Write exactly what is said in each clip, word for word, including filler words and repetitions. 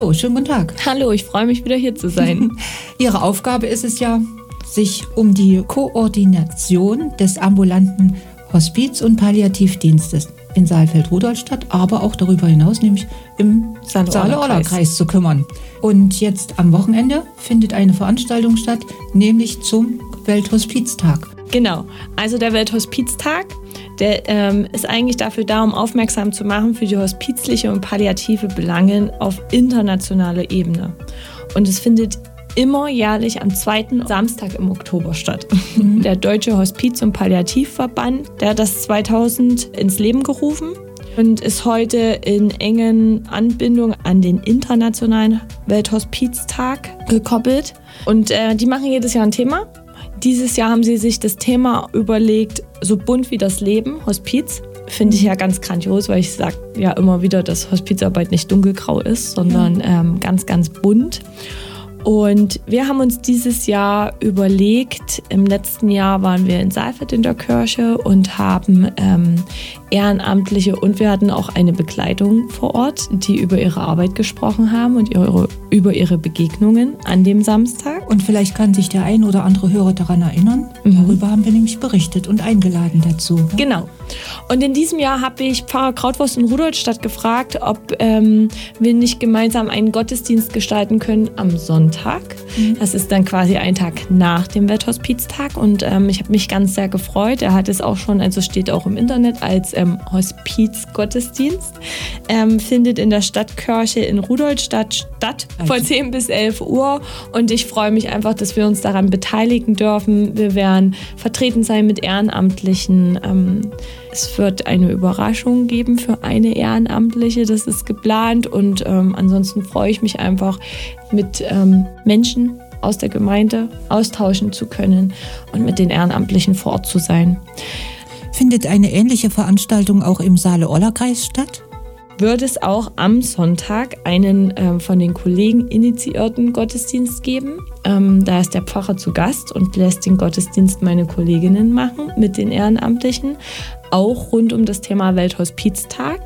Oh, schönen guten Tag. Hallo, ich freue mich, wieder hier zu sein. Ihre Aufgabe ist es ja, sich um die Koordination des ambulanten Hospiz- und Palliativdienstes in Saalfeld-Rudolstadt, aber auch darüber hinaus, nämlich im Saale-Orla-Kreis zu kümmern. Und jetzt am Wochenende findet eine Veranstaltung statt, nämlich zum Welthospiztag. Genau, also der Welthospiztag, der ähm, ist eigentlich dafür da, um aufmerksam zu machen für die hospizliche und palliative Belange auf internationaler Ebene. Und es findet immer jährlich am zweiten Samstag im Oktober statt. Mhm. Der Deutsche Hospiz- und Palliativverband, der hat das zweitausend ins Leben gerufen und ist heute in engen Anbindung an den internationalen Welthospiztag gekoppelt. Und äh, die machen jedes Jahr ein Thema. Dieses Jahr haben sie sich das Thema überlegt, so bunt wie das Leben, Hospiz. Finde ich ja ganz grandios, weil ich sage ja immer wieder, dass Hospizarbeit nicht dunkelgrau ist, sondern ähm, ganz, ganz bunt. Und wir haben uns dieses Jahr überlegt, im letzten Jahr waren wir in Saalfeld in der Kirche und haben ähm, Ehrenamtliche und wir hatten auch eine Begleitung vor Ort, die über ihre Arbeit gesprochen haben und ihre, über ihre Begegnungen an dem Samstag. Und vielleicht kann sich der ein oder andere Hörer daran erinnern. Mhm. Darüber haben wir nämlich berichtet und eingeladen dazu. Ne? Genau. Und in diesem Jahr habe ich Pfarrer Krautwurst in Rudolstadt gefragt, ob ähm, wir nicht gemeinsam einen Gottesdienst gestalten können am Sonntag. Mhm. Das ist dann quasi ein Tag nach dem Welthospiztag und ähm, ich habe mich ganz sehr gefreut. Er hat es auch schon, also steht auch im Internet als ähm, Hospizgottesdienst. Ähm, findet in der Stadtkirche in Rudolstadt statt, also von zehn bis elf Uhr. Und ich freue mich einfach, dass wir uns daran beteiligen dürfen. Wir werden vertreten sein mit Ehrenamtlichen. Ähm, es wird eine Überraschung geben für eine Ehrenamtliche, das ist geplant. Und ähm, ansonsten freue ich mich einfach, mit ähm, Menschen aus der Gemeinde austauschen zu können und mit den Ehrenamtlichen vor Ort zu sein. Findet eine ähnliche Veranstaltung auch im Saale-Orla-Kreis statt? Wird es auch am Sonntag einen ähm, von den Kollegen initiierten Gottesdienst geben. Ähm, da ist der Pfarrer zu Gast und lässt den Gottesdienst meine Kolleginnen machen mit den Ehrenamtlichen, auch rund um das Thema Welthospiztag.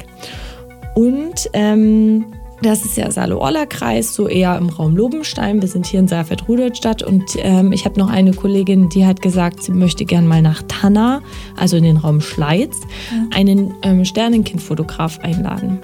Und ähm, das ist ja Saale-Orla-Kreis, so eher im Raum Lobenstein. Wir sind hier in Saalfeld-Rudolstadt und ähm, ich habe noch eine Kollegin, die hat gesagt, sie möchte gern mal nach Tanna, also in den Raum Schleiz, ja. einen ähm, Sternenkind-Fotograf einladen.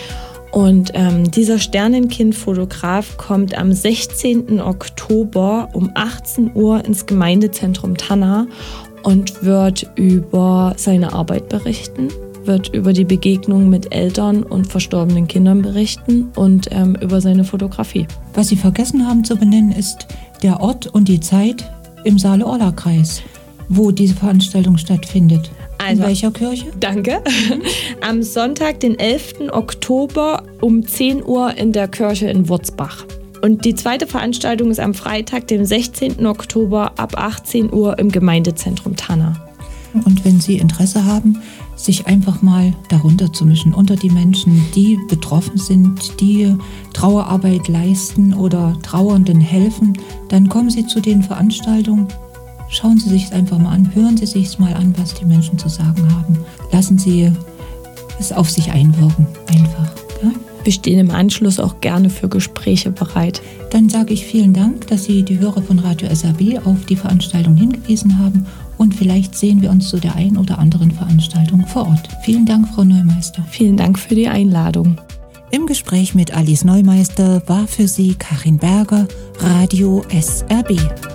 Und ähm, dieser Sternenkind-Fotograf kommt am sechzehnten Oktober um achtzehn Uhr ins Gemeindezentrum Tanna und wird über seine Arbeit berichten, wird über die Begegnung mit Eltern und verstorbenen Kindern berichten und ähm, über seine Fotografie. Was Sie vergessen haben zu benennen, ist der Ort und die Zeit im Saale-Orla-Kreis, wo diese Veranstaltung stattfindet. Also, in welcher Kirche? Danke. Am Sonntag, den elften Oktober um zehn Uhr in der Kirche in Wurzbach. Und die zweite Veranstaltung ist am Freitag, dem sechzehnten Oktober ab achtzehn Uhr im Gemeindezentrum Tanna. Und wenn Sie Interesse haben, sich einfach mal darunter zu mischen, unter die Menschen, die betroffen sind, die Trauerarbeit leisten oder Trauernden helfen, dann kommen Sie zu den Veranstaltungen, schauen Sie sich es einfach mal an, hören Sie sich es mal an, was die Menschen zu sagen haben. Lassen Sie es auf sich einwirken, einfach. Ja? Wir stehen im Anschluss auch gerne für Gespräche bereit. Dann sage ich vielen Dank, dass Sie die Hörer von Radio S R B auf die Veranstaltung hingewiesen haben. Und vielleicht sehen wir uns zu der einen oder anderen Veranstaltung vor Ort. Vielen Dank, Frau Neumeister. Vielen Dank für die Einladung. Im Gespräch mit Alice Neumeister war für Sie Karin Berger, Radio S R B.